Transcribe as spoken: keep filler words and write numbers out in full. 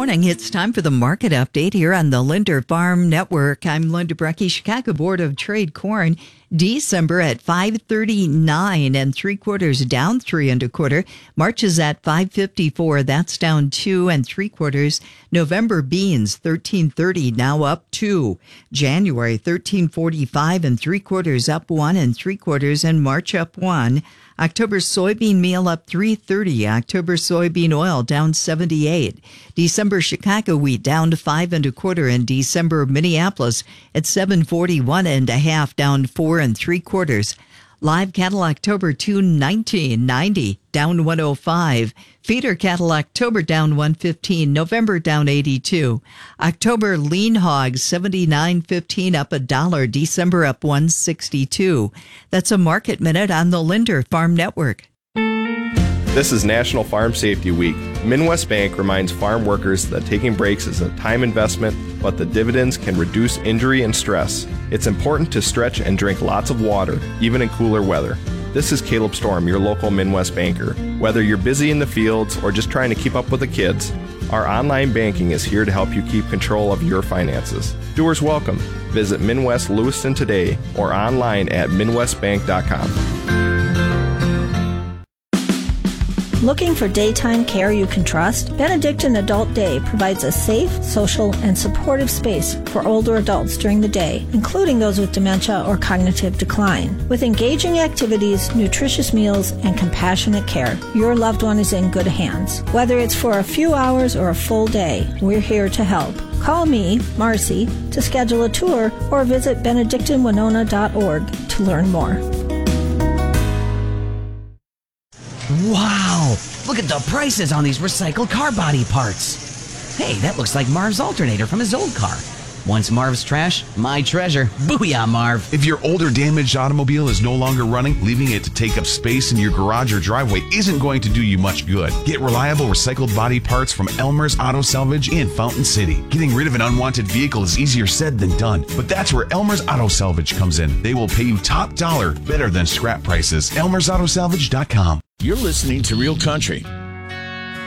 morning. It's time for the market update here on the Linder Farm Network. I'm Linda Brecky. Chicago Board of Trade corn December at five thirty-nine and three quarters, down three and a quarter. March is at five fifty-four. That's down two and three quarters. November beans thirteen thirty, now up two. January thirteen forty-five and three quarters, up one and three quarters, and March up one. October soybean meal up three thirty. October soybean oil down seventy-eight. December Chicago wheat down to five and a quarter. And December Minneapolis at seven forty-one and a half, down four and three quarters. Live cattle October two nineteen ninety, down one oh five. Feeder cattle October down one fifteen. November down eighty-two. October lean hogs seventy-nine fifteen, up a dollar. December up one sixty-two. That's a market minute on the Linder Farm Network. This is National Farm Safety Week. Midwest Bank reminds farm workers that taking breaks is a time investment, but the dividends can reduce injury and stress. It's important to stretch and drink lots of water, even in cooler weather. This is Caleb Storm, your local Midwest banker. Whether you're busy in the fields or just trying to keep up with the kids, our online banking is here to help you keep control of your finances. Doers welcome. Visit Midwest Lewiston today or online at midwest bank dot com. Looking for daytime care you can trust? Benedictine Adult Day provides a safe, social, and supportive space for older adults during the day, including those with dementia or cognitive decline. With engaging activities, nutritious meals, and compassionate care, your loved one is in good hands. Whether it's for a few hours or a full day, we're here to help. Call me, Marcy, to schedule a tour or visit benedictine winona dot org to learn more. Wow! Look at the prices on these recycled car body parts. Hey, that looks like Marv's alternator from his old car. Once Marv's trash, my treasure. Booyah, Marv. If your older damaged automobile is no longer running, leaving it to take up space in your garage or driveway isn't going to do you much good. Get reliable recycled body parts from Elmer's Auto Salvage in Fountain City. Getting rid of an unwanted vehicle is easier said than done, but that's where Elmer's Auto Salvage comes in. They will pay you top dollar, better than scrap prices. elmers auto salvage dot com. You're listening to Real Country